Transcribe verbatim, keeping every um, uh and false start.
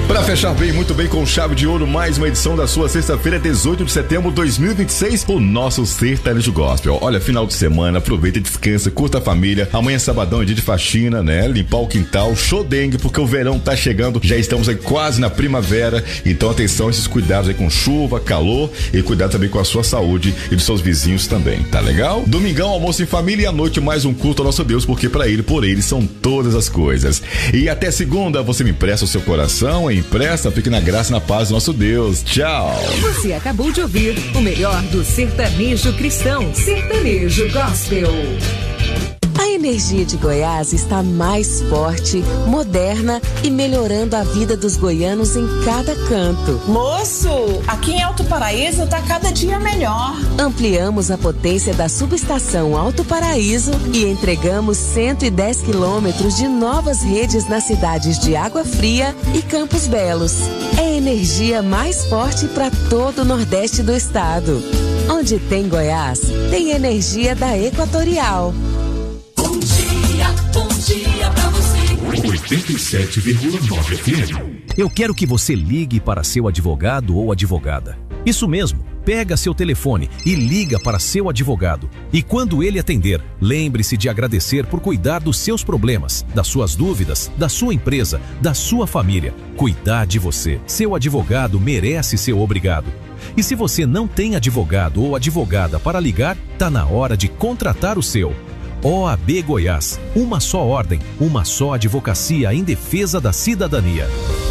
Para fechar bem, muito bem, com chave de ouro, mais uma edição da sua sexta-feira, dezoito de setembro de dois mil e vinte e seis, o nosso Sertanejo Gospel. Olha, final de semana, aproveita, descansa, curta a família. Amanhã é sabadão, é dia de faxina, né? Limpar o quintal, show dengue, porque o verão tá chegando, já estamos aí quase na primavera. Então atenção, esses cuidados aí com chuva, calor e cuidado também com a sua saúde e dos seus vizinhos também, tá legal? Domingão, almoço em família e à noite mais um culto ao nosso Deus, porque para ele, por ele são todas as coisas. E até segunda, você me empresta o seu coração, empresta, fique na graça e na paz do nosso Deus. Tchau! Você acabou de ouvir o melhor do sertanejo cristão, Sertanejo Gospel. A energia de Goiás está mais forte, moderna e melhorando a vida dos goianos em cada canto. Moço, aqui em Alto Paraíso tá cada dia melhor. Ampliamos a potência da subestação Alto Paraíso e entregamos cento e dez quilômetros de novas redes nas cidades de Água Fria e Campos Belos. É a energia mais forte para todo o Nordeste do estado. Onde tem Goiás, tem energia da Equatorial. Bom dia, bom dia pra você. oitenta e sete vírgula nove F M. Eu quero que você ligue para seu advogado ou advogada. Isso mesmo, pega seu telefone e liga para seu advogado. E quando ele atender, lembre-se de agradecer por cuidar dos seus problemas, das suas dúvidas, da sua empresa, da sua família. Cuidar de você. Seu advogado merece ser obrigado. E se você não tem advogado ou advogada para ligar, tá na hora de contratar o seu. O A B Goiás, uma só ordem, uma só advocacia em defesa da cidadania.